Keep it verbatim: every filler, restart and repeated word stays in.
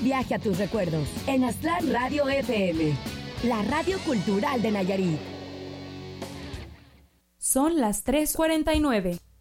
Viaje a tus recuerdos en Aztlán Radio F M, la radio cultural de Nayarit. Son las tres cuarenta y nueve.